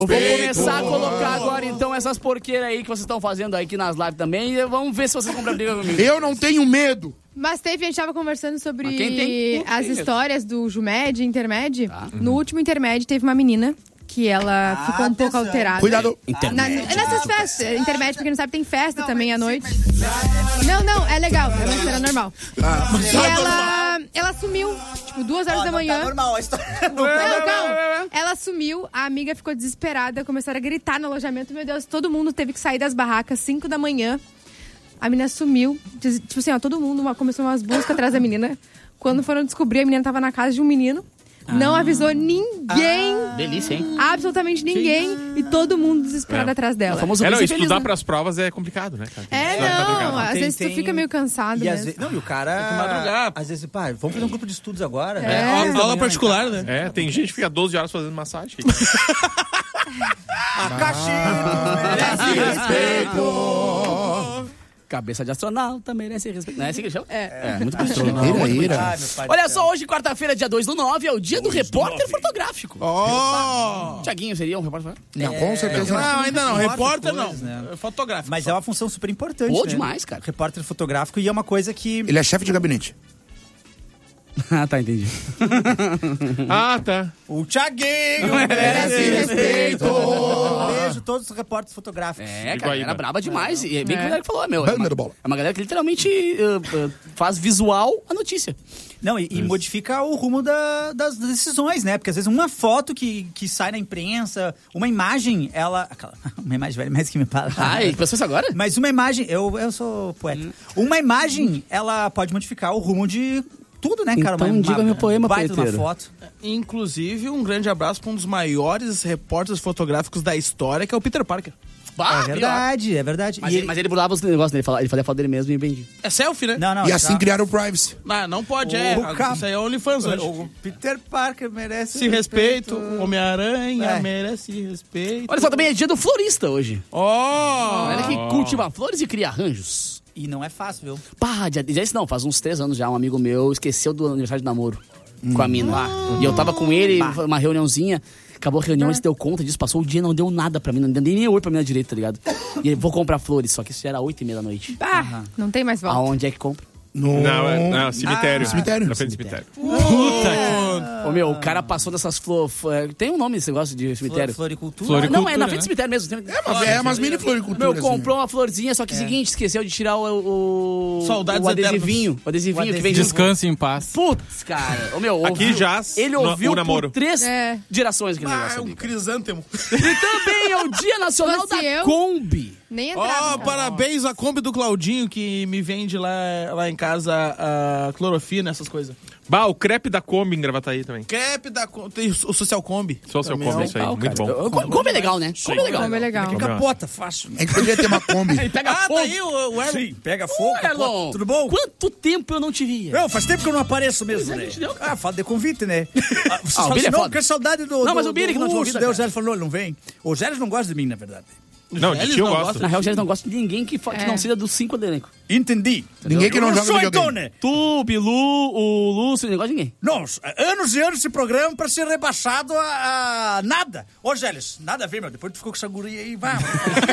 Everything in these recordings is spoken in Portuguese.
Vou começar a colocar agora, então, essas porqueiras aí que vocês estão fazendo aqui nas lives também. E vamos ver se vocês compram briga comigo. Eu não tenho medo. Mas a gente tava conversando sobre as medo. histórias do Jumed, Intermed. No último Intermed teve uma menina que ela ficou um pouco alterada. Cuidado. Nessas festas, Intermed, pra quem não sabe, tem festa também à noite. Não, é legal, é uma história normal. E ela sumiu, tipo, 2 horas da manhã. Tá normal a história. Não, calma. Ela sumiu, a amiga ficou desesperada, começaram a gritar no alojamento. Meu Deus, todo mundo teve que sair das barracas 5 da manhã. A menina sumiu. Tipo assim, ó, todo mundo começou umas buscas atrás da menina. Quando foram descobrir, a menina tava na casa de um menino. Não avisou ninguém. Delícia, hein? Absolutamente ninguém. E todo mundo desesperado atrás dela. Estudar pras provas é complicado, né, cara? Às vezes tu fica meio cansado. E o cara. Tem que madrugar. Às vezes, pá, vamos fazer um grupo de estudos agora. Aula particular, né? É, tem gente que fica 12 horas fazendo massagem. A caixinha merece respeito. Cabeça de astronauta merece respeito. Não é assim que chama? É muito bonito. Ira. Olha só, hoje, quarta-feira, dia 2/9, é o dia do repórter fotográfico. Tiaguinho seria um repórter fotográfico? Não, com certeza Não, ainda não. Repórter não. né? Fotográfico. Mas é uma função super importante. Pô, né? demais, cara. Repórter fotográfico, e é uma coisa que. Ele é chefe de gabinete. Ah, tá, entendi. Tá. O Thiaguinho merece respeito. Beijo todos os repórteres fotográficos. É, cara, Iguaíba. era braba demais. E é bem que a galera que falou, meu. Banda da bola. É uma galera que literalmente faz visual a notícia. Não, e modifica o rumo das decisões, né? Porque às vezes uma foto que sai na imprensa, uma imagem, uma imagem velha, mais que me fala. Ai, pensou isso agora? Mas uma imagem, eu sou poeta. Uma imagem, ela pode modificar o rumo de tudo, né, cara? Então diga meu poema, baita uma poeteiro. foto. Inclusive, um grande abraço para um dos maiores repórteres fotográficos da história, que é o Peter Parker. Bah, É verdade. Mas ele burlava os negócios dele, ele fazia a foto dele mesmo e vendia. É selfie, né? Não, E assim criaram o privacy. Não pode, O Isso aí é OnlyFans hoje. O Peter Parker merece Se respeito, o Homem-Aranha merece respeito. Olha só, também é dia do florista hoje. Olha que cultiva flores e cria arranjos. E não é fácil, viu? Pá, não, faz uns 3 anos já, um amigo meu esqueceu do aniversário de namoro com a mina. E eu tava com ele, uma reuniãozinha, acabou a reunião, ele se deu conta disso, passou o dia, não deu nada pra mim, não deu nem oi pra mina direita, tá ligado? E ele, vou comprar flores, só que isso já era 8h30 da noite. Não tem mais volta. Aonde é que compra? Não, cemitério. Cemitério. Na frente do cemitério. Ô meu, o cara passou dessas flores, tem um nome esse negócio de cemitério? Floricultura. Não, é na frente do cemitério mesmo. É umas mini floriculturas. Meu, comprou uma florzinha, só que seguinte, esqueceu de tirar o Saudades adesivinho. O adesivinho que vem Descanse em paz. Putz, cara. Ô meu, Aqui jaz ele ouviu o namoro. por 3 gerações aquele É negócio um ali. crisântemo. E também é o Dia Nacional Se fosse da eu- Kombi. Nem entrava. Parabéns à Kombi do Claudinho, que me vende lá em casa a clorofina, essas coisas. O crepe da Kombi em Gravataí também. Crepe da Kombi, tem o Social Kombi. Social Também Kombi, é isso aí, Legal, muito cara. bom. Kombi é legal, né? Kombi é legal. Como é legal. Kombi é Capota, fácil. A gente poderia ter uma Kombi. Ele pega fogo. Tá aí o Erlon. Sim, pega fogo, Erlon, capota. Tudo bom? Quanto tempo eu não te via? Não, faz tempo que eu não apareço mesmo, Pois é, né? não te deu, cara. Falta de convite, né? Vocês o falam Billy é assim, foda. que saudade do Não, mas o Billy que não te Russo. convida, Daí o cara. Gélis falou, ele não vem. O Gélis não gosta de mim, na verdade. Não, de Eles ti eu não gosto. gostam. Na real, eles não gostam de ninguém que não seja dos 5 do elenco. Entendi. Ninguém que não Eu joga sou então, videogame. né? Tu, Bilu, o Lúcio, não gosta de ninguém. Não, anos e anos esse programa pra ser rebaixado a nada. Ô, Gélis, nada a ver, meu. Depois tu ficou com essa guria aí, vá.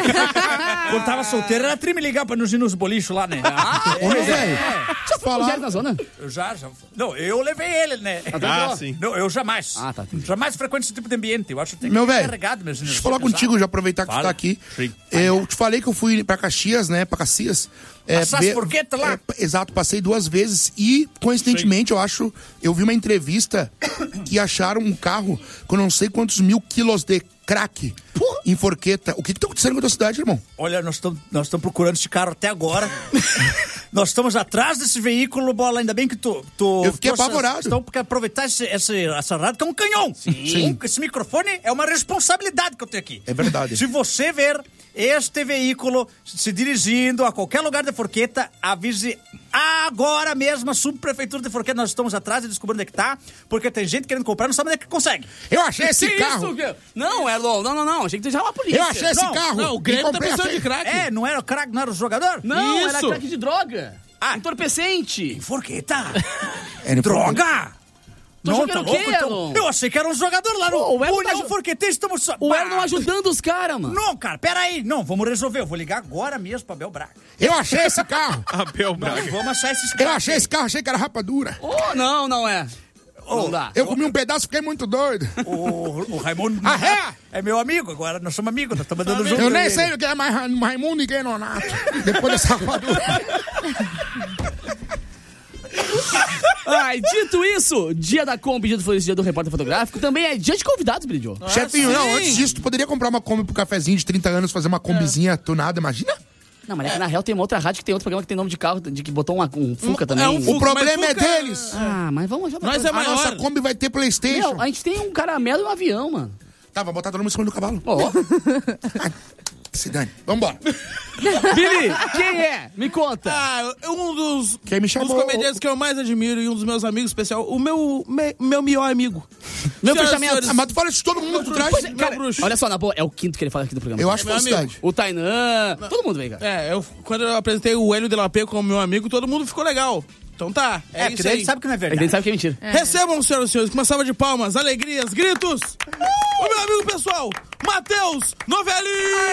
Quando tava solteiro, era tri me ligar pra nos ir nos bolichos lá, né? Ô, meu velho. Já foi com o Zé na zona? Eu já. Não, eu levei ele, né? Sim. Não, eu jamais. Tá. Jamais frequento esse tipo de ambiente. Eu acho que tem Meu que velho, carregado, meus deixa eu falar contigo, já aproveitar que tu tá aqui. Sim. Eu te falei que eu fui pra Caxias, né? Pra Caxias. Passasse forqueta lá? Exato, passei 2 vezes e, coincidentemente, eu vi uma entrevista que acharam um carro com não sei quantos 1000 quilos de crack em Forqueta. O que tá acontecendo com a tua cidade, irmão? Olha, nós estamos procurando esse carro até agora. Nós estamos atrás desse veículo, Bola. Ainda bem que tu Eu fiquei apavorado. Então, porque aproveitar essa rádio que é um canhão. Sim. Esse microfone é uma responsabilidade que eu tenho aqui. É verdade. Se você ver este veículo se dirigindo a qualquer lugar de Forqueta, avise agora mesmo a subprefeitura de Forqueta. Nós estamos atrás e descobrindo onde é que tá, porque tem gente querendo comprar e não sabe onde é que consegue. Eu achei esse carro. Isso? Não, Erlon, não. Achei que tu já era uma polícia. Eu achei esse carro. Não, o e Grêmio tá comprei precisando aqui. de crack. É, não era o crack, não era o jogador? Não, era Isso. crack de droga. Ah. Entorpecente. Forqueta. É, Droga! Tô Não, jogando tá o louco, quê, então? Elon? Eu achei que era um jogador lá no Ô, o Elon União tá Forquetense. Estamos só... O Elon ajudando os caras, mano. Não, cara, peraí. Não, vamos resolver. Eu vou ligar agora mesmo pra Abel Braga. Eu achei esse carro. Abel Braga. Vamos achar esses Eu caras. achei esse carro, achei que era rapadura. Oh, não é. Não dá. Eu comi um pedaço, fiquei muito doido. O Raimundo Ah, é meu amigo. Agora nós somos amigos. Nós estamos andando juntos. Eu nem sei o que é mais Raimundo e quem Nonato. Depois dessa rapadura. Ai, dito isso, dia da Kombi, dia do repórter fotográfico, também é dia de convidados, Bridio. Chefinho, não, sim. antes disso, tu poderia comprar uma Kombi pro cafezinho de 30 anos, fazer uma combizinha tunada, imagina? Não, mas é que na real tem uma outra rádio que tem outro programa que tem nome de carro, de que botou um Fuca também. é um Fuca. O problema mas é Fuca- deles. Ah, mas vamos já. Nós é A maior. nossa Kombi vai ter PlayStation. Meu, a gente tem um caramelo e um avião, mano. Tá, vamos botar todo mundo em cima do cavalo. Ó. Se dane. Vambora. Billy, quem é? Me conta. Ah, um dos, Quem me chamou? comediantes que eu mais admiro e um dos meus amigos especial, o meu melhor amigo. Meu Senhoras e fechamento. senhores, Ah, mas tu fala isso de todo mundo que tu traz? Pois é, cara, bruxo. Olha só, na boa, é o quinto que ele fala aqui do programa. Eu acho meu amigo. felicidade. O Tainan, todo mundo vem, cara. Quando eu apresentei o Hélio de la P como meu amigo, todo mundo ficou legal. Então tá, É, porque isso daí a aí. gente sabe que não é A gente verdade. sabe que é mentira. Recebam, senhoras e senhores, com uma salva de palmas, alegrias, gritos. O meu amigo pessoal, Matheus Novelli!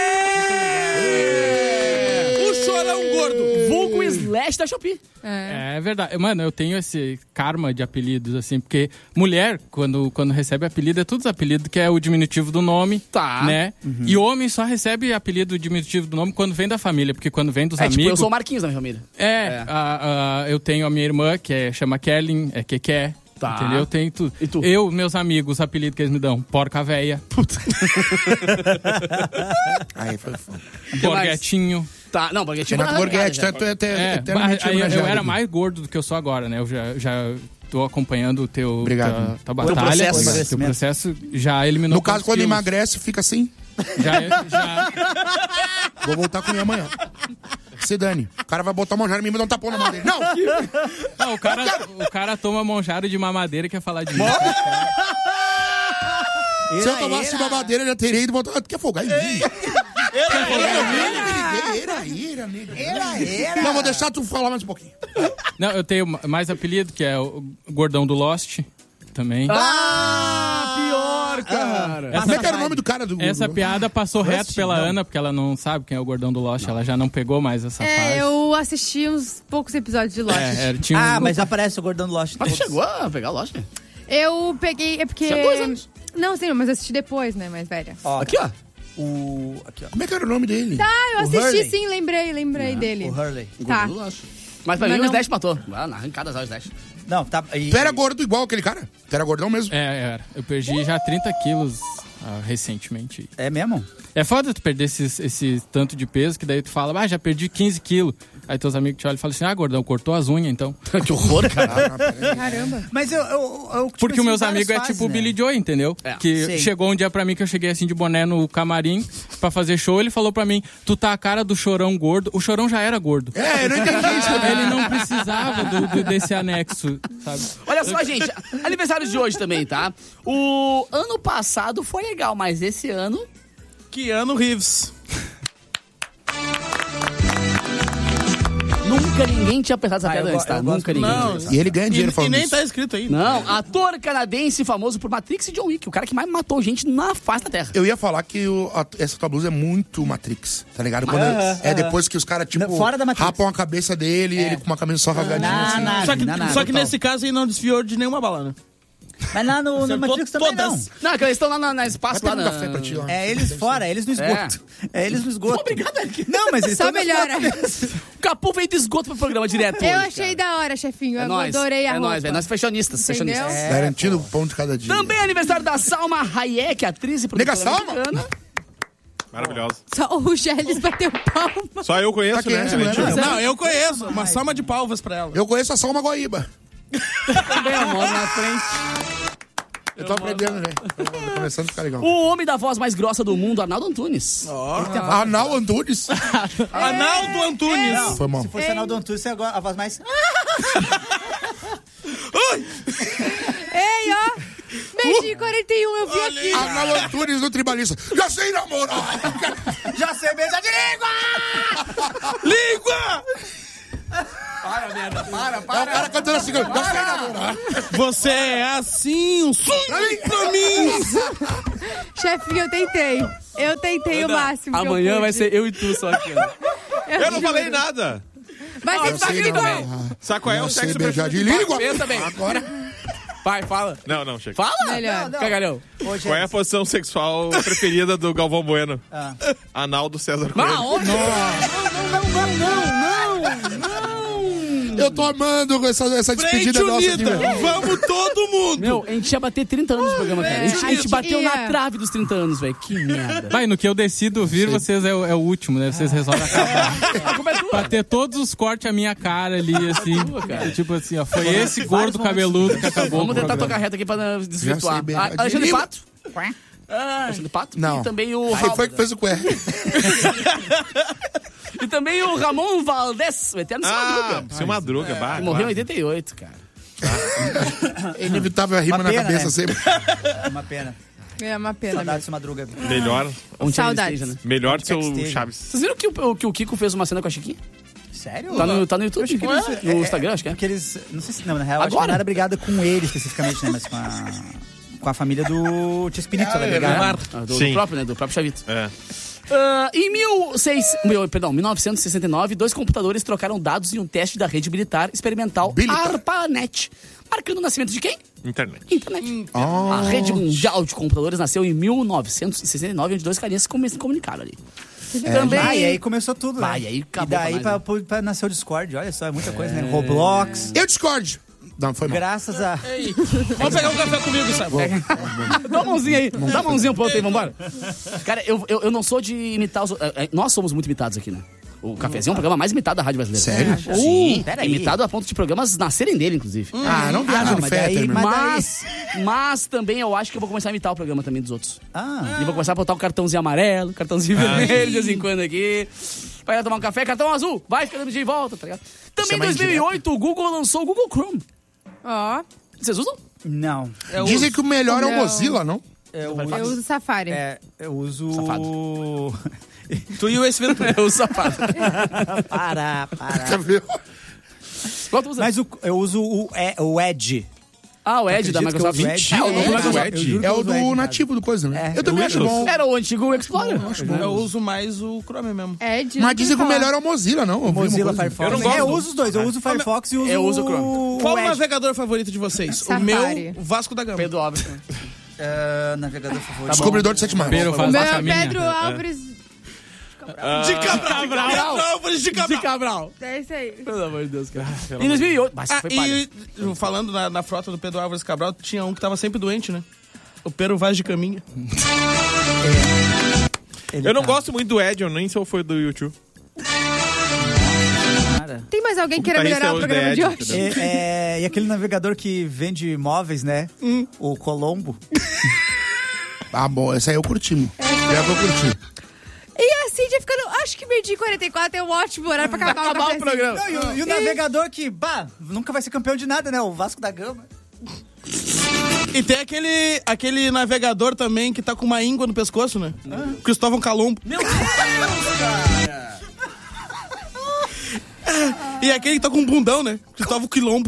O chorão gordo. Vulgo Slash da Shopee. É verdade. Mano, eu tenho esse karma de apelidos, assim, porque mulher, quando recebe apelido, é todos apelidos que é o diminutivo do nome, Tá. né? E homem só recebe apelido diminutivo do nome quando vem da família, porque quando vem dos É tipo, eu amigos... sou o Marquinhos da minha família. eu tenho a minha irmã, que chama Kelly, é Keké. Tá. Entendeu? Tem tudo. E tu? Eu, meus amigos, o apelido que eles me dão, Porca Véia, Aí foi foda. Borguetinho. Tá, não, porque tipo... Renato Borghetti, já. tu é É, eternamente aí eu homenageado era aqui. mais gordo do que eu sou agora, né? Eu já tô acompanhando o teu Obrigado. tua batalha. processo. Teu processo já eliminou No caso, quantos quando quilos? emagrece, fica assim. Já... Vou voltar com ele amanhã. Se dane. O cara vai botar uma jarra em mim e me dar um tapão na mão dele. Não! Não, o cara toma monjaro de mamadeira e quer falar de mim. Se eu tomasse uma madeira, eu já teria ido voltar. Tu quer folgar em mim? Era. Não, vou deixar tu falar mais um pouquinho. Não, eu tenho mais apelido, que é o Gordão do Lost, também. Pior, cara. Como é que era o nome do cara do... Essa piada passou reto pela Ana, porque ela não sabe quem é o Gordão do Lost, ela já não pegou mais essa fase. Eu assisti uns poucos episódios de Lost. Tinha um- mas aparece o Gordão do Lost. Mas chegou a pegar a loja. Eu peguei, é porque... Tinha 2 anos. Não, sim, mas eu assisti depois, né, mais velha. Ó, Aqui, ó. Aqui, ó. Como é que era o nome dele? Ah, eu O assisti Hurley. sim, lembrei dele. O Hurley. Tá. Mas pra Mas mim os não- 10 matou. Ah, na arrancada os 10. Não, tá. Tu era gordo igual aquele cara? Tu era gordão mesmo? era. Eu perdi já 30 quilos recentemente. É mesmo? É foda tu perder esse tanto de peso, que daí tu fala, já perdi 15 quilos. Aí teus amigos te olham e falam assim, gordão, cortou as unhas, então. Que horror, cara. Caramba. Mas eu Porque os meus várias amigos é fases, tipo o né? Billy Joe, entendeu? É. Que Sim. chegou um dia pra mim, que eu cheguei assim de boné no camarim pra fazer show, ele falou pra mim, tu tá a cara do Chorão gordo. O Chorão já era gordo. É, eu não entendi isso. Ele não precisava desse anexo, sabe? Olha só, gente. Aniversário de hoje também, tá? O ano passado foi legal, mas esse ano... Keanu Reeves. Nunca ninguém tinha pensado essa Ah, piada eu antes, tá? go- eu gosto Nunca ninguém tinha Não, pensado. E ele ganha dinheiro e falando nem isso. tá escrito aí. Não, ator canadense famoso por Matrix e John Wick. O cara que mais matou gente na face da Terra. Eu ia falar que essa tua blusa é muito Matrix, tá ligado? Quando depois que os caras, tipo, Fora da Matrix. rapam a cabeça dele e ele com uma camisa só rasgadinha. assim. Só que nesse caso ele não desviou de nenhuma bala, né? Mas lá no Acertou Matrix também todas. Não, é que eles estão lá na Vai espaço, lá perguntar na... fé pra ti, ó. não. É eles fora, é eles no esgoto. É eles no esgoto. Obrigado, Eric. Não, mas eles Só estão no melhora. esgoto. O Capu veio do esgoto pro programa direto Eu hoje, achei cara. da hora, chefinho. É Eu nóis. adorei a É roupa. nóis, velho. Nós fashionistas. Entendeu? fashionistas. Garantindo o pão de cada dia. Também é aniversário da Salma Hayek, atriz e produtora Nega Salma? mexicana. Maravilhosa. Só o Gélis bateu palma. Só eu conheço, Tá quente, né? né? A gente- Não, eu conheço. Uma salva de palmas pra ela. Eu conheço só uma Guaíba. Também é moda na frente. Eu tô aprendendo, né? Tô começando a ficar legal. O homem da voz mais grossa do mundo, Arnaldo Antunes. Arnaldo Antunes. Analdo Antunes. Foi mal. Se fosse Arnaldo Antunes, você agora a voz mais... Ei, ó. Beijinho 41, eu vi aqui. Arnaldo Antunes do Tribalista. Já sei namorar. Já sei beijar de língua! Língua! Ai, a minha merda. Para. É o cara cantando assim, eu sei namorar. Você é assim, um sonho pra mim. Chefinho, eu tentei o máximo que eu Amanhã pude. vai ser eu e tu só aqui. Né? Eu não juro. falei nada. Vai ser Eu sei só namorar. Sabe qual é o Eu sei sexo beijar de preferido? língua. Pensa bem. Agora. Vai, fala. Não, chega. Fala. Melhor. Cagalhão. Qual é a posição sexual preferida do Galvão Bueno? Anal do César Coelho. Não. Eu tô amando essa despedida Frente nossa aqui, unida, velho. vamos todo mundo. Meu, a gente ia bater 30 anos no programa, cara. A gente bateu na trave dos 30 anos, velho. Que merda. Vai, no que eu decido vir, vocês é o último, né? Vocês resolvem acabar. A culpa é tua. Pra ter todos os cortes a minha cara ali, assim. cara. Tipo assim, ó. Foi esse gordo cabeludo que acabou. Vamos com o tentar programa. tocar reto aqui pra desvirtuar. Já sei bem. Alexandre Pato. Alexandre Pato. Não. E também o Quem foi que fez o cué? E também o Ramon Valdez, o eterno Seu Madruga. Seu Madruga, Que morreu em 88, cara. É inevitável a rima Uma na pena, cabeça né? sempre. É uma pena. É uma pena. Saudade dessa madruga. Melhor, Onde quer que Saudades. esteja, né? melhor do seu que esteja. Chaves. Vocês viram que o Kiko fez uma cena com a Chiquinha? Sério? Tá no YouTube, Eu achei que eles- no Instagram, acho que é. Porque eles... Não sei se... Não, na real, acho que Agora? não era brigada com ele especificamente, né? Mas com a família do Chespirito, ela brigada. Do Sim. próprio, né? Do próprio Chavito. É. Em 1969, 2 computadores trocaram dados em um teste da rede militar experimental ARPANET, marcando o nascimento de quem? Internet. Internet. A rede mundial de computadores nasceu em 1969, onde 2 carinhas se comunicaram ali. Também... Ah, e aí começou tudo, né? Vai, aí E acabou daí pra nós, pra nascer o Discord, olha só, é muita coisa, né? Roblox, Eu discordo. Não, foi mal. graças a... Vamos pegar um café comigo, sabe? Dá uma mãozinha aí. Dá uma mãozinha pro outro aí, vambora. Cara, eu não sou de imitar os... Nós somos muito imitados aqui, né? O Cafezinho é um programa mais imitado da rádio brasileira. Sério? Sim. Peraí. Imitado a ponto de programas nascerem dele, inclusive. Ah, não viaja no mas daí- Fetter, meu. Mas também eu acho que eu vou começar a imitar o programa também dos outros. Ah, E vou começar a botar um cartãozinho amarelo, cartãozinho vermelho de vez em quando aqui. Vai lá tomar um café, cartão azul. Vai ficando de volta, tá ligado? Também em Chama 2008, o Google lançou o Google Chrome. Ó, Vocês usam? não. Dizem que o melhor é o Não. Mozilla, não? Eu eu uso Safari. eu uso... Tu e o Ace Ventura. Eu uso sapato. Para. Tá vendo? Qual tu usa? Mas eu uso o Edge. Ah, o Edge da Acredito que eu Microsoft. uso Edge. É, o novo Microsoft. Eu juro que É eu o uso Edge, do cara. nativo do coisa, né? É, Eu também acho bom. Era o antigo Explorer. Eu uso mais o Chrome mesmo. Edge. Mas dizem que o melhor é o Mozilla, não? Eu vi uma Mozilla coisa. Firefox. Eu não gosto eu do- uso os dois. Eu uso o Firefox e uso Eu uso o Chrome. Qual o Edge. navegador favorito de vocês? Safari. O meu, o Vasco da Gama. Pedro Alves. Navegador favorito. Descobridor de 7 mares. Pedro O faz meu a é caminha. Pedro Alves. De Cabral. De Cabral. De Cabral. É isso aí. Pelo amor de Deus, cara. Em 2008. Mas Ah, foi palha. e falando na frota do Pedro Álvares Cabral, tinha um que tava sempre doente, né? O Pedro Vaz de Caminha. Eu não gosto muito do Ed, eu nem sou fã do YouTube. Tem mais alguém que queira guitarrista melhorar o é o programa de Ed, hoje? E aquele navegador que vende imóveis, né? O Colombo. Ah, bom, essa aí eu curti. Já vou curtir. E assim, já ficando... Acho que meio-dia e 44 é um ótimo horário pra acabar, Acabar o cafezinho. programa. Não, e o navegador que, nunca vai ser campeão de nada, né? O Vasco da Gama. E tem aquele navegador também que tá com uma íngua no pescoço, né? Cristóvão Colombo. Meu Deus, cara. E aquele que tá com um bundão, né? Cristóvão Quilombo.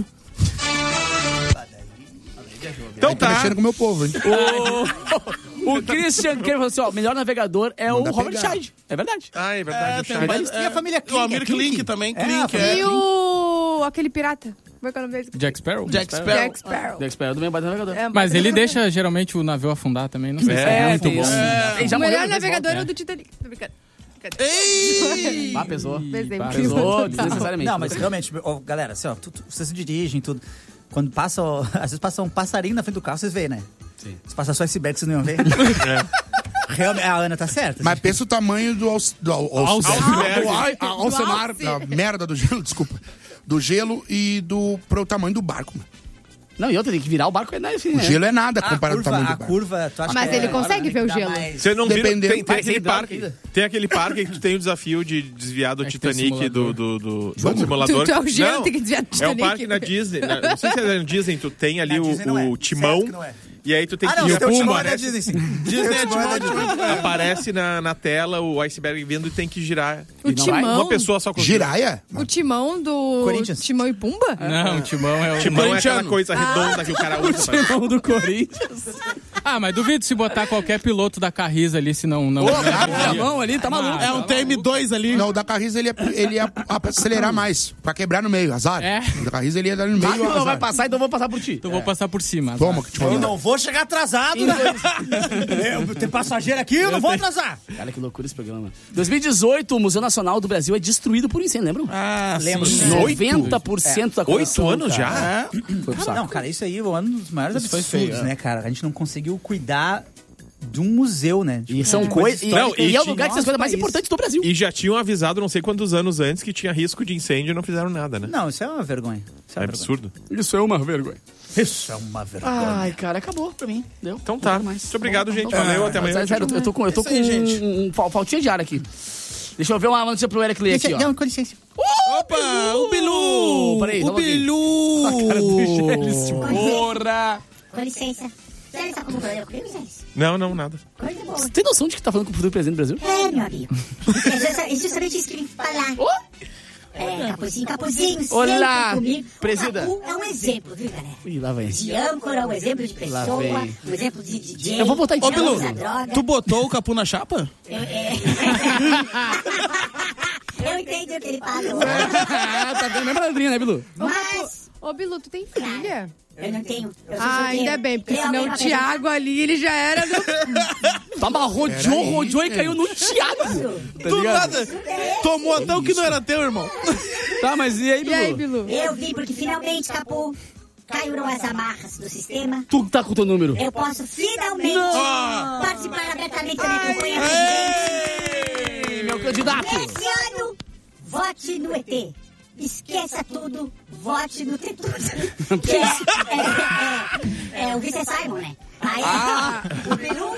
Então Tá tá. mexendo com o meu povo, hein? O Christian Kemper falou assim, ó, o melhor navegador é o Manda Robert pegar. Scheid. É verdade. Ah, é verdade. o tem chat. mais- E a família O Klink. Amir Klink também. É, Klink, E o... aquele pirata. Como é que é o nome dele? Jack Sparrow? Jack Sparrow. Jack Sparrow. Jack Sparrow também é baita navegador. É, Mas ele deixa geralmente o navio afundar também, não sei se É, é muito tem bom. isso. Ele já O morreu melhor uma vez, navegador é volta, o do Titanic. Tô brincando. Ei! Ah, pesou. Pesei, Bah, Pesou, Tá. desnecessariamente. Não, mas realmente, ó, galera, assim, ó, vocês dirigem tudo. Quando passa, ó, às vezes passa um passarinho na frente do carro, vocês veem, né? Sim. Se passar só iceberg, vocês não iam ver. Realmente, a Ana tá certa. Mas pensa o tamanho do Iceberg. alcenar, da merda do gelo, desculpa. Do gelo e pro tamanho do barco. Não, e outra, tem que virar o barco. Né, assim, O né? gelo é nada a comparado ao tamanho do curva, barco. tu acha Mas que ele consegue ver o gelo. Você não viu? Dependendo. Tem Vai, aquele sem hidráulica parque. ainda. Tem aquele parque que tu tem o desafio de desviar do É que tem Titanic do simulador. Tu é o gelo, Não, tem que desviar do É um Titanic. parque na Disney. Não sei se é na Disney, tu tem ali Na Disney não é. o timão. Certo que não é. E aí tu tem que Ah, não, ir tem o Timão Pumba, da né? Disney, sim. Disney é Timão. Aparece na tela o iceberg vindo e tem que girar. O Timão? Uma pessoa só consegue. Giraia? O Timão do... Corinthians. Timão e Pumba? Não, o Timão é o... Timão é aquela Corintiano. coisa redonda que o cara usa. pra- Timão do Corinthians. Ah, mas duvido se botar qualquer piloto da Carriza ali, se não... Pô, a mão ali, tá maluco. É um TM2 ali. Não, o da Carriza ele ia acelerar mais, pra quebrar no meio, azar. É. O da Carriza ele ia dar no meio, Ah, tu não vai azar. passar, então eu vou passar por ti. Eu vou passar por cima. Toma, que te E mandou. não vou chegar atrasado, né? Tem passageiro aqui, eu não vou atrasar. Cara, que loucura esse programa. 2018, o Museu Nacional do Brasil é destruído por incêndio, lembram? Ah, Lembro. sim. 90% da coleção, 8 anos cara, já? foi pro saco. Não, cara, isso aí é um dos maiores Isso foi absurdos, feio, né, cara? A gente não conseguiu cuidar de um museu, né? E são coisas. Não, E é o e lugar que tem as coisas mais país. importantes do Brasil. E já tinham avisado não sei quantos anos antes que tinha risco de incêndio e não fizeram nada, né? Não, isso é uma vergonha. Isso É uma absurdo. Isso é uma vergonha. vergonha. Isso é uma vergonha. Ai, cara, acabou pra mim. Deu? Então tá. Não quero mais. Muito obrigado, gente. Então tá. Valeu, até amanhã. Sério, eu tô com Isso aí, gente. faltinha de ar aqui. Deixa eu ver uma notícia pro Eric ler aqui, ó. Não, com licença. Opa, o Bilu! Peraí, O só um pouquinho. Bilu! A cara do Gélis, porra! Com licença. Você está com um problema comigo, Zé? Não, nada. Coisa boa. Você tem noção de que tá falando com o futuro presidente do Brasil? É, meu amigo. É justamente isso que eu vim falar. Capuzinho, Olá, sempre comigo. presida. O Capu é um exemplo, viu, galera? Ih, lá vem. De âncora, um exemplo de Lá pessoa, vem. um exemplo de DJ. Eu vou botar em Ô, dia. Bilu, usa droga. tu botou o Capu na chapa? Eu entendo o que ele falou. Tá vendo a mesma ladrinha, né, Bilu? Mas Ô, Bilu, tu tem filha? eu não tenho. Eu sou Ah, solteiro. ainda bem, porque Tem senão alguém o pra Thiago ali, ele já era do... Tava rodeou e caiu no Thiago. Tá Do ligado? nada. Tomou até o que não era teu, irmão. Tá, mas e aí, E aí, Bilu? Bilu? Eu vim porque finalmente, Capu, caíram as amarras do sistema. Tu tá com o teu número. Eu posso finalmente participar abertamente da minha campanha presidente. Ei, meu candidato. Esse ano, vote no ET. Esqueça tudo, vote no Tetudo. Que é o Vice Simon, né? Aí o Peru.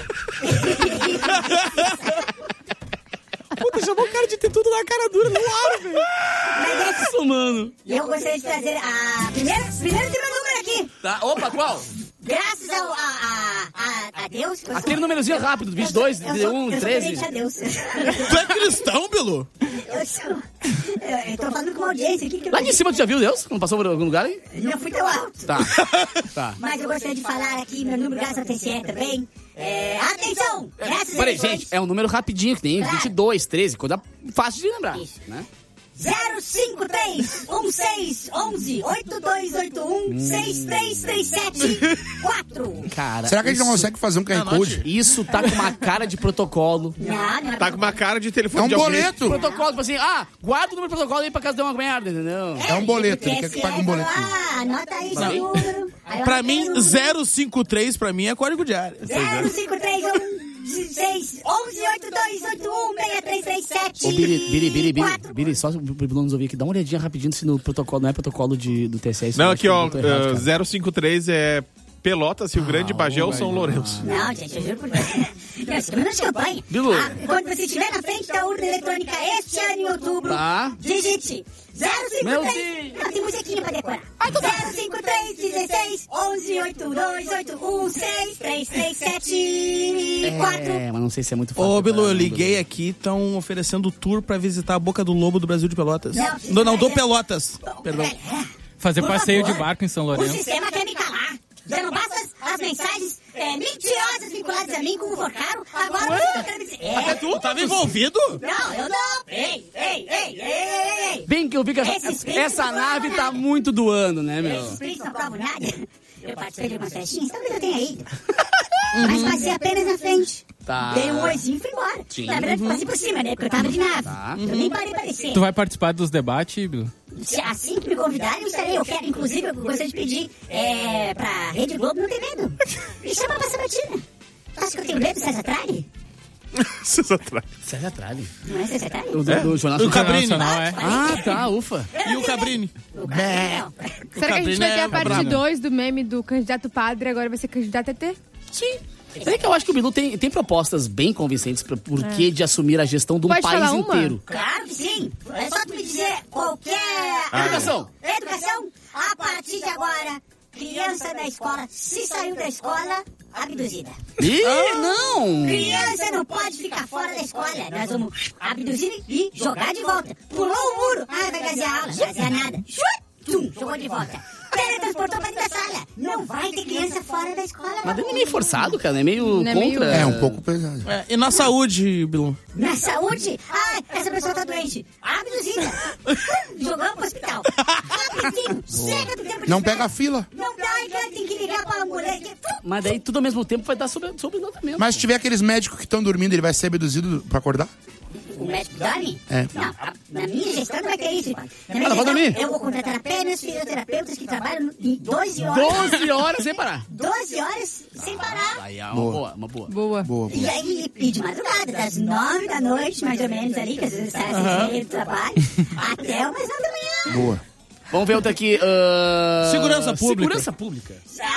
Puta, chamou o cara de ter tudo na cara dura no ar, velho. Mas Isso, mano. eu gostaria de trazer a primeiro tem meu número aqui. Tá, opa, qual? Graças a Deus. que eu Aquele sou- númerozinho rápido, 22, eu sou 31, 13. crente a Deus. Tu é cristão, Bilu? Eu tô falando com uma audiência aqui que eu Lá de cima tu já viu Deus? Não passou por algum lugar aí? não fui tão alto. Tá. Tá. Mas eu gostaria de falar aqui, meu número graças ao TCE também. Atenção! Graças a Peraí, Deus. gente, é um número rapidinho que tem 22, 13, coisa fácil de lembrar, Isso. né? 053 16 11 8281 6337 4. Cara, Será que a gente não consegue fazer um QR Code? isso tá com uma cara de protocolo. Não, Tá com uma cara de telefone É um de alguém. boleto. Protocolo, tipo assim, guarda o número do protocolo aí pra caso dê uma merda, entendeu? É um boleto, ele quer que pague um boleto. Anota aí seu número. Aí eu Pra anotei mim, o número. 053 pra mim é código de área. 053 16 11 8281 6337 Ô, Biri, só o Bilu nos ouvir aqui, dá uma olhadinha rapidinho se no protocolo, não é protocolo do TSE. Não, aqui, ó, eu tô errado, cara. 053 é Pelotas, Rio Grande, Bagé ou São Lourenço. Não, gente, eu juro por Deus. Não, isso aqui não é champanhe. Bilu. Quando você estiver na frente da urna eletrônica este ano em outubro, Tá. digite 053. Meu Deus. Não, tem musiquinha pra decorar. 053 16 11 8281 6337 4. É, mas não sei se é muito fácil. Ô, Bilu, eu preparar, né, liguei aqui, estão oferecendo tour pra visitar a Boca do Lobo do Brasil de Pelotas. Não, Do Pelotas. Perdão. Fazer Por passeio favor. de barco em São O Lourenço. sistema quer me calar. Já não basta as mensagens mentirosas vinculadas a mim como Forcaro. Agora você tá querendo dizer. Tu tava envolvido? Não, eu não. Ei. Bem que eu vi que Esses príncipes essa não nave provam tá nada. muito do ano, né, meu? Esses príncipes não provam nada. Eu participei de umas festinhas, talvez eu tenha ido. Mas passei apenas na frente. Tá. Dei um oizinho e fui embora. Sim. Na verdade, passei por cima, né? Porque eu tava de nave. Tá. Eu nem parei pra descer. Tu vai participar dos debates, Bilu? Se assim que me convidarem, eu estarei. Eu quero, inclusive, eu gostaria de pedir pra Rede Globo não ter medo. Me chama pra sabatina. Acho que eu tenho medo do César Tralli? César Tralli. Não é César Tralli? Do Jornal O Nacional. Cabrini. Nacional, é. Ah, tá, ufa. E o Cabrini? O Cabrini. Será que a gente Cabrina vai ter é a parte braba. 2 do meme do candidato padre, agora vai ser candidato ET? Sim. É que eu acho que o Bilu tem propostas bem convincentes pra porquê de assumir a gestão de um Pode país falar uma? inteiro. Claro que sim. É só tu me dizer qualquer... Educação. Educação, a partir de agora, criança da escola, se saiu da escola, abduzida. Ih, não! Criança não pode ficar fora da escola. Nós vamos abduzir e jogar de volta. Pulou o muro. Vai fazer a aula. Não fazia nada. Jogou de volta. Teletransportou pra dentro da sala. Não vai ter criança fora da escola. Mas é meio forçado, cara. É meio Não é contra. meio- É um pouco pesado. E na saúde, Bilu? Na saúde? Essa pessoa tá doente. Abduzida. Jogamos pro hospital. Rapidinho. Chega do tempo de Não espera. pega a fila. Não dá, então tem que ligar pra ambulância. Mas daí tudo ao mesmo tempo vai dar sobre tratamento. Mas se tiver aqueles médicos que estão dormindo, ele vai ser abduzido pra acordar? O médico dorme? É. Não, na minha gestão não vai ter isso. Na minha Ela vai gestão, dormir? eu vou contratar apenas fisioterapeutas que trabalham em 12 horas. 12 horas sem parar. 12 horas sem parar. Aí é uma boa. Boa. Boa, E boa. aí, e de madrugada, das 9 da noite, mais ou menos ali, que às vezes sai assim, do trabalho, até umas 9 da manhã. Boa. Vamos ver outra aqui. Segurança pública. Segurança pública.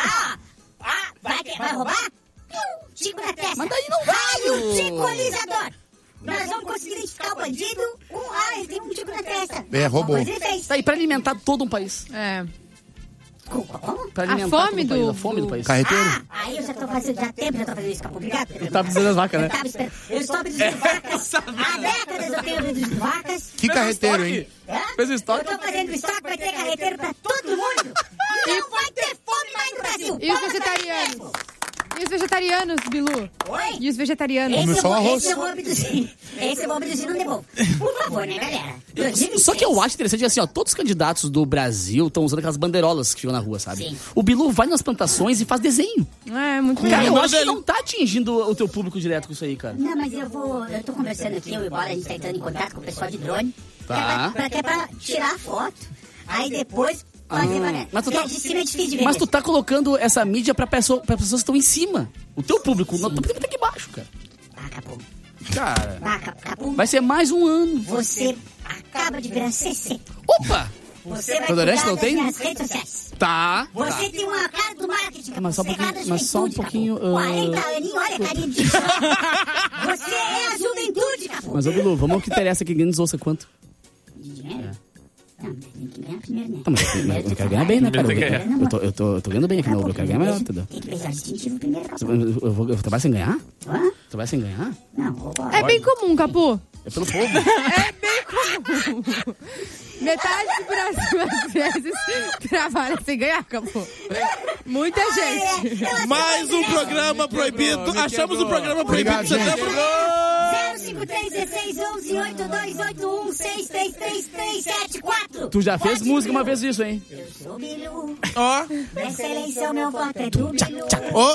Vai roubar? Tico na testa. Mas daí não Raio ticolizador. Nós vamos conseguir identificar o bandido com... ele tem um tico na testa. É, roubou. Mas ele fez. Tá aí pra alimentar todo um país. É. Como? Pra A alimentar fome todo um país. do- A fome do país. Carreteiro? Aí eu já tô fazendo, já há tempo já tô fazendo isso, obrigado. Tá abduzindo as vacas, né? Eu estou abduzindo vacas. Há décadas eu tenho abduzido vacas. Que carreteiro, hein? Fez o estoque? Eu tô fazendo estoque, vai ter carreteiro pra todo mundo. Não vai ter fome mais no Brasil. E os Pode vegetarianos? mesmo. E os vegetarianos, Bilu? Oi? E os vegetarianos? Come só arroz. Esse eu vou abduzir. Esse eu vou abduzir, não devolvo. Por favor, né, galera? 2026. Só que eu acho interessante assim, ó, todos os candidatos do Brasil estão usando aquelas bandeirolas que ficam na rua, sabe? Sim. O Bilu vai nas plantações e faz desenho. É, muito Cara, eu legal. acho que não tá atingindo o teu público direto com isso aí, cara. Não, mas eu tô conversando aqui, eu e o Bola, a gente tá entrando em contato com o pessoal de drone. Tá. Que é pra tirar a foto. Aí depois fazer pra... mas tu tá- de cima é difícil de ver. Mas tu tá colocando essa mídia pra pessoas que estão em cima. O teu público não tá aqui embaixo, cara. Acabou. Cara, Acabou. vai ser mais um ano. Você acaba de virar CC. Opa! Você vai Tolerante cuidar não das tem? minhas redes sociais. Tá. Você tem uma cara do marketing. Mas só um pouquinho, Você é da mas só um juventude, pouquinho, Capu. 40 aninhos, olha a carinha de Você é a juventude, Capu. Mas, ô Bilu, vamos ao que interessa que ninguém nos ouça quanto. Dinheiro? Não, tem que ganhar primeiro, né? Tá, mas eu quero ganhar bem, né, cara? Primeiro Eu tô ganhando bem aqui no eu quero ganhar melhor, entendeu? Tem que pensar distintivo primeiro, Capu. Eu trabalho sem ganhar? Hã? Trabalho sem ganhar? Não, ô, Bola. É bem comum, Capu. É pelo povo. É bem comum. Metade do Brasil, às vezes, trabalha sem ganhar, Capu. Muita gente. Mais um programa proibido. Achamos um programa proibido Obrigado, de setembro. 0531611822826333374. Tu já fez música uma vez isso, hein? Eu sou Bilu. Ó, Nessa eleição meu voto é do Bilu. ó,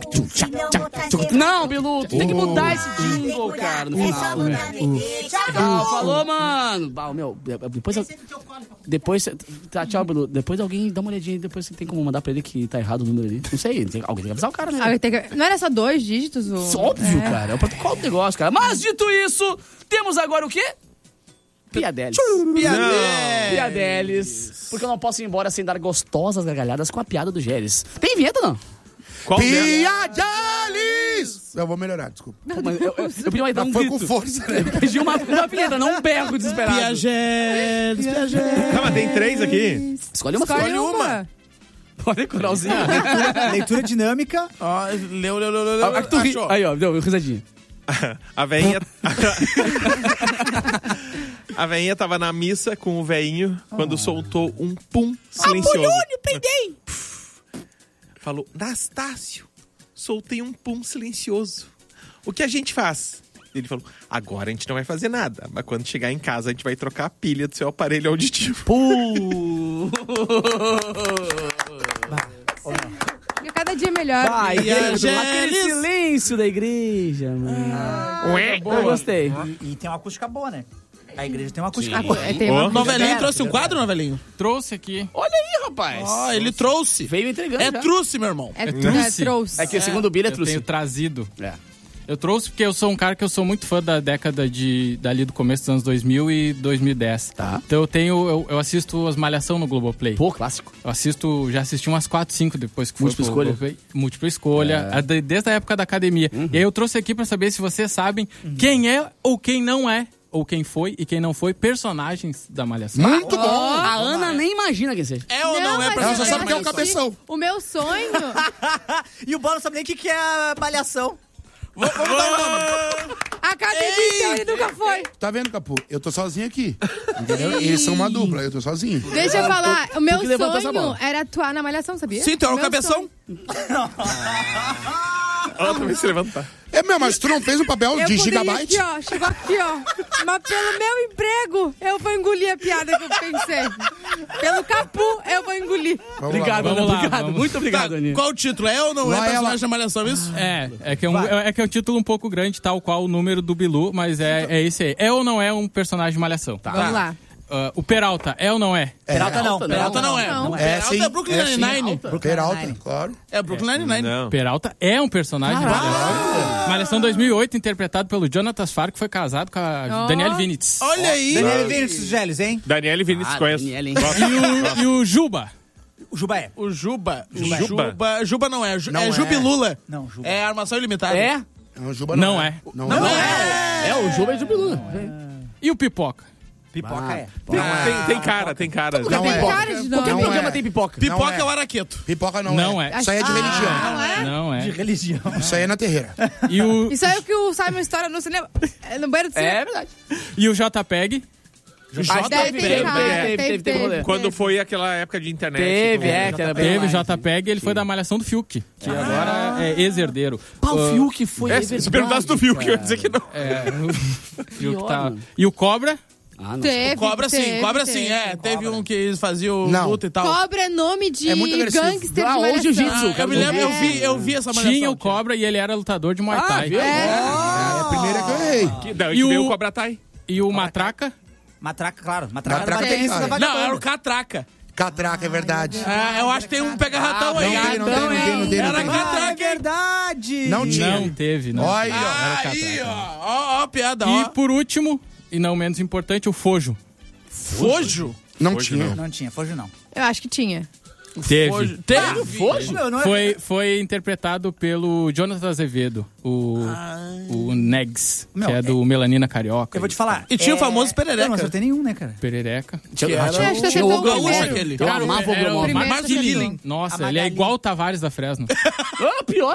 Não, Bilu, tu tem que mudar esse jingle, cara, no É só final. mudar a VT. Tchau. Tchau, falou, mano. Bah, meu, depois, tá, tchau, Bilu. Depois alguém dá uma olhadinha, depois você tem como mandar pra ele que tá errado o número ali. Não sei, alguém tem que avisar o cara, né? Não era só 2 dígitos? Óbvio, cara. É o protocolo do negócio, cara. Mas, dito isso, temos agora o quê? Piadelis. Piadelis. Porque eu não posso ir embora sem dar gostosas gargalhadas com a piada do Gélis. Tem vinheta, não? Qual delas? Piadelis! Eu vou melhorar, desculpa. Pô, mas eu pedi uma Não foi com força, né? Eu pedi uma vinheta, não um berro desesperado. Piagetes, Piagetes. Tá, mas tem 3 aqui. Escolhe uma. Escolhe uma. Olha, coralzinho. Leitura dinâmica. Ó, leu. Ah, tu ri. Achou. Aí, ó, deu risadinha. A veinha... A veinha tava na missa com o veinho quando soltou um pum silencioso. peidei. Falou, Nastácio, soltei um pum silencioso. O que a gente faz? Ele falou, agora a gente não vai fazer nada, mas quando chegar em casa a gente vai trocar a pilha do seu aparelho auditivo. Fica cada dia melhor. Aquele Gélis. silêncio da igreja, mano. Eu gostei. E tem uma acústica boa, né? A igreja tem uma acústica boa. Tem uma... Novelinho trouxe um quadro, Novelinho? Trouxe aqui. Olha aí, rapaz. Ó, ele trouxe. Veio entregando É já. truce, meu irmão. Trouxe. É que o segundo Billy é Eu truce. tenho trazido. É. Eu trouxe porque eu sou um cara que eu sou muito fã da década dali do começo dos anos 2000 e 2010. Tá. Então eu assisto as Malhação no Globoplay. Pô, clássico. Já assisti umas 4, 5 depois que foi Múltipla pro escolha. Globoplay. Múltipla escolha, desde a época da academia. E aí eu trouxe aqui pra saber se vocês sabem quem é ou quem não é ou quem foi e quem não foi personagens da Malhação. Muito bom. A Ana nem imagina quem seja. É ou não é mas pra Ela só eu sabe que é o assisti. cabeção. O meu sonho... E o Bola não sabe nem o que é a malhação. Vamos dar o nome. Academia, ele nunca foi. Tá vendo, Capu? Eu tô sozinho aqui. Entendeu? Eles são uma dupla, eu tô sozinho. Deixa eu falar, o meu que levantou essa sonho bola? era atuar na Malhação, sabia? Sim, tu é um Meu cabeção. sonho. Ela também se levantar. É, meu, mas tu não fez um papel Eu de poderia gigabyte? aqui, ó, chegou aqui, ó. Mas pelo meu emprego, eu vou engolir a piada que eu pensei. Pelo Capu, eu vou engolir. Vamos Obrigado, lá. Ana. Vamos lá, Obrigado. vamos. Muito obrigado, Tá, Aninha. qual o título? É ou não é Vai personagem ela. da Malhação, isso? É que é um título um pouco grande, tal qual o número do Bilu, mas é esse aí. É ou não é um personagem de Malhação? Vamos lá. O Peralta, é ou não é? Peralta não. Peralta não é. Não. Peralta sim. é Brooklyn É, sim. Nine-Nine. Peralta, claro. É Brooklyn Nine-Nine. Não. Peralta é um personagem de Malhação. Malhação 2008, interpretado pelo Jonathan Farr, que foi casado com a Danielle Vinitz. Olha aí. Daniel Vinicius Geles, hein? Daniele Vinícius conhece. Daniela, hein? E o Juba. O Juba é. O Juba. Juba. Juba não é. Não É é. Jubilula. Não, Juba. É armação ilimitada. É? Não, Juba Não é. Não, Não é. é. É, o Juba é de Bilu. E o Pipoca? Pipoca é. Tem cara, tem cara. Não Tem é. cara de Que nome. Não programa é. tem pipoca? Pipoca Não é. é o araqueto. Pipoca Não é. Isso aí é de religião. Não é? Não é. De religião. Isso aí é na terreira. E o, Isso aí é o que o Simon História no cinema. No banheiro do cinema. É verdade. e o JPEG? Deve ter cara. teve rolê. Quando foi aquela época de internet. Teve, como- que era bem Teve o mais. JPEG, ele foi da Malhação do Fiuk, que agora é ex-herdeiro. Pá, o Fiuk foi. É, se perguntasse do Fiuk, eu ia dizer que não. O Fiuk tá... mano. E o Cobra? Ah, não. Teve, Cobra sim, teve, cobra teve. sim. É, teve um que fazia o Não. luta e tal. Cobra é nome de É muito agressivo. gangster Ah, de ou Malhação. jiu-jitsu, Eu me lembro, eu vi essa Malhação. Tinha o Cobra e ele era lutador de Muay Thai. viu? É a primeira que eu errei. Que, não, E e veio o- o Cobra Tai. E o Matraca? Matraca, claro. Matraca, Matraca era tem baterista cara. da Não, era o vagabanda. Catraca. Catraca, é verdade. Ah, eu acho que tem um pega-ratão aí. Não tem, não tem, não tem. Era Ah, é Catraca. verdade. Não tinha. Não teve, não. Olha aí, ó. Era Aí, Catraca. ó, piada, E ó. por último, e não menos importante, o Fojo. Fojo? Não Hoje tinha. Não tinha, foge não. Eu acho que tinha. Teve. Teve? Foge? Meu, não é... Foi interpretado pelo Jonathan Azevedo, o Negs, Meu, que é do Melanina Carioca. Eu vou te falar. E tinha o famoso Perereca. Eu não acertei nenhum, né, cara? Perereca. Tinha, Eu acho que tinha acertou o o Ogromov. primeiro. aquele. Eu amava o Era Ogromov. primeiro Mark acertou. Killing. Nossa, A ele é Magali. igual o Tavares da Fresno. Ah, pior.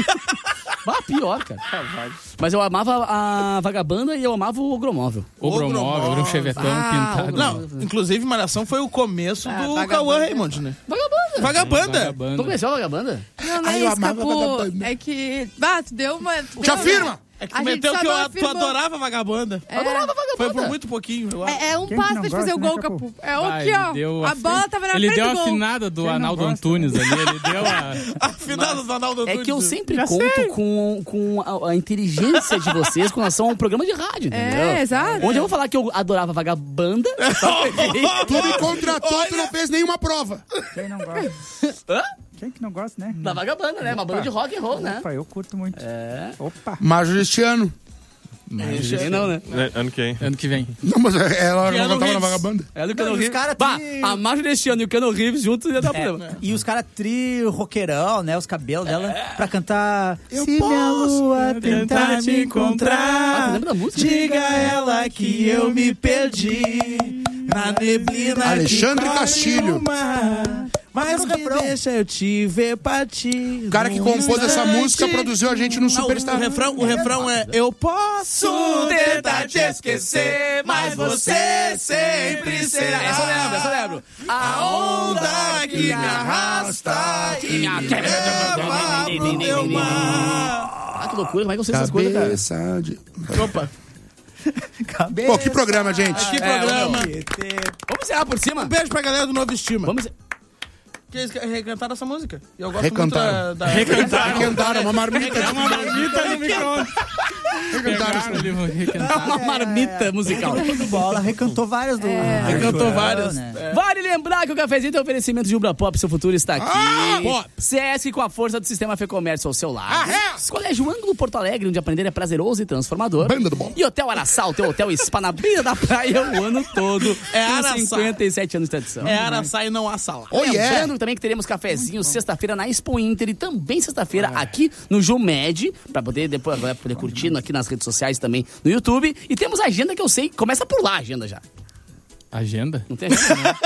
Pior, cara. Mas eu amava a Vagabanda e eu amava o Ogromóvel. O Gromóvel, era um chevetão pintado. Não, inclusive Malhação foi o começo do Vagabanda. Cauã Raymond, né? Vagabanda. Tu conheceu a Vagabanda? Não, não Ai, é eu isso, amava Capu. Vagabanda. É que... Ah, tu deu uma... Te afirma! É que A tu gente meteu só que não tu afirmou. adorava Vagabanda. Adorava Foi por muito pouquinho, eu acho. É um passo pra fazer o gol, Capu. É o Vai, que, ó. ele deu A bola tava na Ele frente deu do a gol. afinada do Arnaldo Antunes ali. Ele deu a... Afinal, do Ronaldo É Antunes. que eu sempre conto com a inteligência de vocês com relação a um programa de rádio, entendeu? É, exato. Onde eu vou falar que eu adorava Vagabanda. Tu me contratou, tu não fez nenhuma prova. Quem não gosta? Hã? Quem que não gosta, né? Da Vagabanda, né? Uma banda de rock and roll, né? Opa, eu curto muito. Opa. Major este ano. Não, né? Ano que vem. Ano que vem. Não, mas ela Keanu não tava na Reeves. vagabanda. É do Não, Cano e os Reeves. cara Bah, tri- a Marjorie deste ano e o Cano Reeves juntos ia dar problema. E os caras roqueirão, né? Os cabelos dela pra cantar. Eu Se minha posso lua tentar me Ah, tu encontrar, lembra da música? diga a ela que eu me perdi na neblina. Alexandre que cobre Castilho. o mar. Mas que deixa eu te ver partir. O cara que compôs essa música produziu a gente no Superstar. O refrão é Eu posso tentar te esquecer, mas você sempre será. Essa eu lembro. A onda que me arrasta e me leva pro meu mar. Ah, que loucura, como é que eu sei essas coisas, cara? Cabeça de... Opa, Cabeça. Pô, que programa, gente. que programa. Vamos encerrar por cima? Um beijo pra galera do Novo Estima. Vamos... Que eles recantaram essa música. E eu gosto Recantaram. muito da... Recantaram, uma marmita. Marmita no micro-ondas. Recantaram. Uma marmita musical. Do Bola recantou várias do. Recantou várias. Né? Vale lembrar que o cafezinho tem oferecimento de Ubra Pop, seu futuro está aqui. Pop. CS com a força do sistema Fê Comércio ao seu lado. Colégio Ângulo Porto Alegre, onde aprender é prazeroso e transformador. Banda do bom. E Hotel Araçá, o teu hotel spa na beira da praia o ano todo. É Com Araçá. 57 anos de tradição. É Araçá e não a sala. Oh, yeah. Lembrando digo também que teremos cafezinho sexta-feira na Expo Inter e também sexta-feira aqui no Jumed, pra poder depois agora poder curtir aqui nas redes sociais também no YouTube. E temos a agenda que eu sei, começa por lá a agenda já. Agenda? Não tem agenda, né?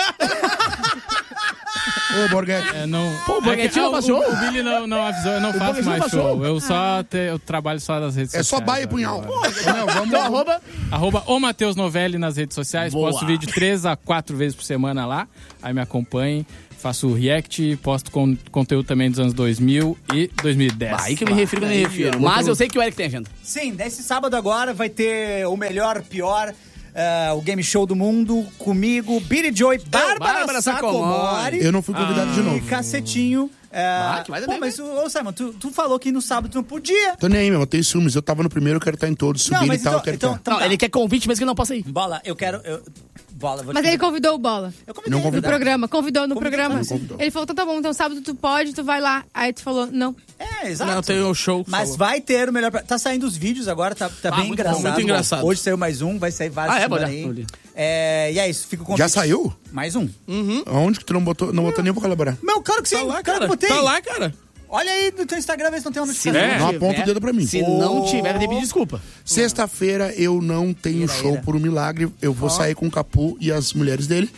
Ô, Borghetti. Pô, o Borghetti não faz show? O Billy não avisou, eu não faço mais show. Eu eu trabalho só nas redes É sociais. só baia e punhal. Não, vamos... Então, Arroba o Matheus Novelli nas redes sociais. Boa. Posto vídeo 3 a 4 vezes por semana lá. Aí me acompanhem. Faço react, posto conteúdo também dos anos 2000 e 2010. Aí que eu me refiro, Mas eu sei que o Eric tem agenda. Sim, desse sábado agora vai ter o melhor, pior, o game show do mundo comigo, Billy Joy, Bárbara Sacomori. Eu não fui convidado de E novo. Cacetinho. que vai dar bem, mas, Simon, tu falou que no sábado tu não podia. Tô nem aí, meu. Eu tenho ciúmes. Eu tava no primeiro, eu quero estar em todos. Subir mas e tal, então- eu quero então- estar. Não, tá. ele quer convite, mas que ele não possa ir. Bola, eu quero... Bola, vou te Mas ele convidar. convidou o Bola Eu convidei, Não no convidou. programa. Convidou no programa. Não convidou. Ele falou, tá bom, então sábado tu pode, tu vai lá. Aí tu falou, não. É, exato. Não, tem o show. Mas falou. vai ter o melhor... Tá saindo os vídeos agora, tá bem muito bom, engraçado. muito engraçado. Hoje saiu mais um, vai sair vários pode semana olhar. aí. E é isso, fica o convite. Já saiu? Mais um. Aonde que tu não botou? Não botou nem pra colaborar. Meu, claro que sim. Tá lá, claro que cara. botei. Tá lá, cara. Olha aí no teu Instagram, vê se não tem uma Se notificação. Não aponta o dedo pra mim. Se não tiver, vai ter que pedir desculpa. Sexta-feira eu não tenho show por um milagre. Eu vou sair com o Capu e as mulheres dele.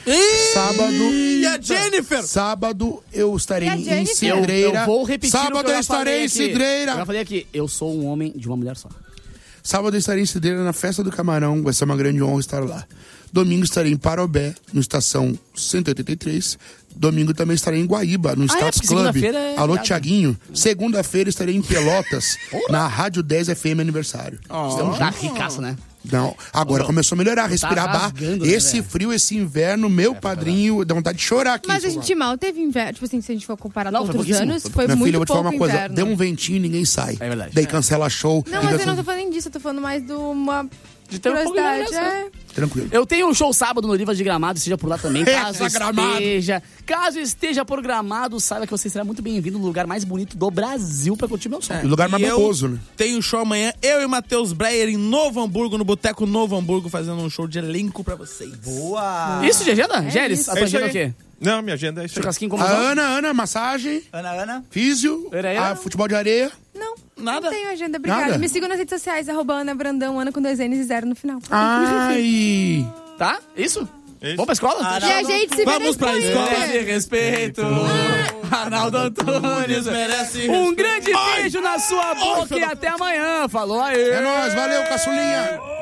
E a Jennifer? Sábado eu estarei E a em Jennifer? Cidreira. Eu vou repetir o Sábado que eu já estarei falei em aqui. Eu Cidreira. já falei aqui, eu sou um homem de uma mulher só. Sábado eu estarei em Cidreira na Festa do Camarão. Vai ser uma grande honra estar lá. Domingo estarei em Parobé, no Estação 183. Domingo também estarei em Guaíba, no Status porque Club. segunda-feira é Alô, feriado. Tiaguinho. Segunda-feira estarei em Pelotas, na Rádio 10 FM Aniversário. Estamos Já juntos? ricaço, né? Não, agora começou a melhorar, respirar bar. rasgando, né, Esse velho? frio, esse inverno, meu padrinho, dá vontade de chorar aqui. Mas a gente mal teve inverno. Tipo assim, se a gente for comparar Não, com foi outros pouquíssimo. anos, foi Minha muito filha, eu vou te falar pouco uma coisa. inverno. Deu um ventinho e ninguém sai. É verdade. Daí cancela show. Não, mas eu não tô falando disso, eu tô falando mais de uma De ter um pouco de curiosidade. graça. Tranquilo. Eu tenho um show sábado no Olivas de Gramado, seja por lá também. Essa Gramado. Caso esteja por Gramado, saiba que você será muito bem-vindo no lugar mais bonito do Brasil pra curtir meu som. O lugar mais E eu boboso, né? tenho show amanhã, eu e Matheus Breyer em Novo Hamburgo, no Boteco Novo Hamburgo, fazendo um show de elenco pra vocês. Boa! Isso de agenda? Gélis, a tua isso agenda é o aí. quê? Não, minha agenda é isso aí. Churrasquinho com A mozão? Ana, massagem, Ana. físio, Era? futebol de areia. Não, Nada? não tenho agenda, obrigada. Nada? Me sigam nas redes sociais, @Ana Brandão, Ana com 2 N's e 0 no final. Ai. Tá? Isso? Isso. Vamos pra escola? E a gente se Vamos pra vê escola. depois. De respeito, Arnaldo Antunes merece um grande beijo na sua boca e até amanhã. Falou aí! É nóis, valeu, caçulinha.